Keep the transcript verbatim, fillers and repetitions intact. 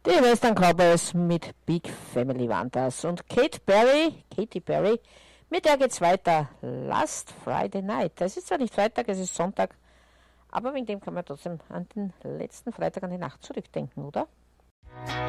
Die Western Cowboys mit Big Family waren das. Und Kate Perry, Katy Perry, mit der geht's weiter. Last Friday Night. Das ist zwar nicht Freitag, es ist Sonntag, aber wegen dem kann man trotzdem an den letzten Freitag an die Nacht zurückdenken, oder?